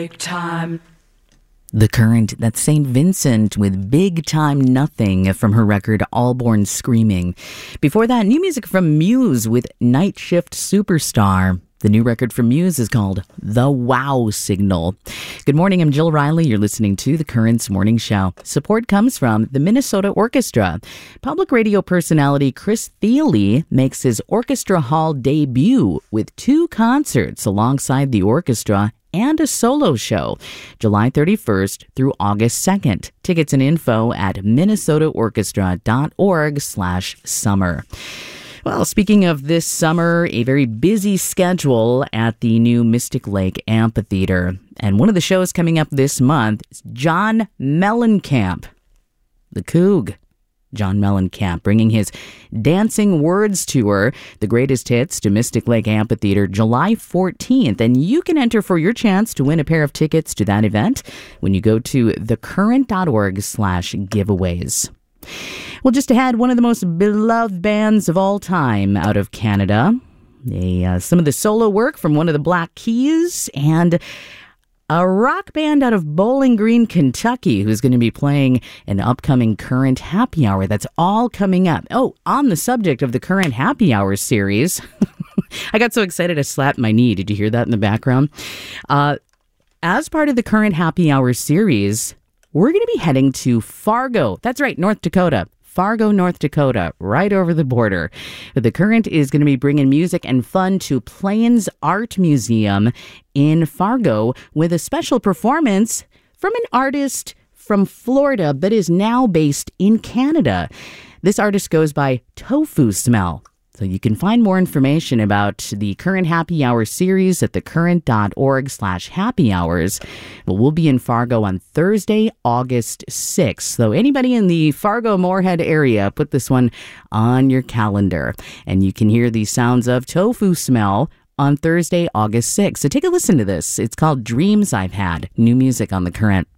Big Time. The Current, that's St. Vincent with Big Time Nothing from her record All Born Screaming. Before that, new music from Muse with Night Shift Superstar. The new record from Muse is called The Wow Signal. Good morning, I'm Jill Riley. You're listening to The Current's Morning Show. Support comes from the Minnesota Orchestra. Public radio personality Chris Thile makes his Orchestra Hall debut with 2 concerts alongside the orchestra and a solo show, July 31st through August 2nd. Tickets and info at minnesotaorchestra.org/summer. Well, speaking of this summer, a very busy schedule at the new Mystic Lake Amphitheater. And one of the shows coming up this month is John Mellencamp, the Coug. John Mellencamp bringing his Dancing Words Tour, the greatest hits, to Mystic Lake Amphitheater July 14th. And you can enter for your chance to win a pair of tickets to that event when you go to thecurrent.org/giveaways. Well, just ahead, one of the most beloved bands of all time out of Canada. Some of the solo work from one of the Black Keys, and a rock band out of Bowling Green, Kentucky, who's going to be playing an upcoming Current Happy Hour. That's all coming up. Oh, on the subject of the Current Happy Hour series, I got so excited I slapped my knee. Did you hear that in the background? As part of the Current Happy Hour series, we're going to be heading to Fargo. That's right, North Dakota. Fargo, North Dakota, right over the border. The Current is going to be bringing music and fun to Plains Art Museum in Fargo with a special performance from an artist from Florida but is now based in Canada. This artist goes by Tofu Smell. So you can find more information about the Current Happy Hour series at thecurrent.org/happy hours. Well, we'll be in Fargo on Thursday, August 6th. So anybody in the Fargo-Moorhead area, put this one on your calendar. And you can hear the sounds of Tofu Smell on Thursday, August 6th. So take a listen to this. It's called Dreams I've Had. New music on The Current.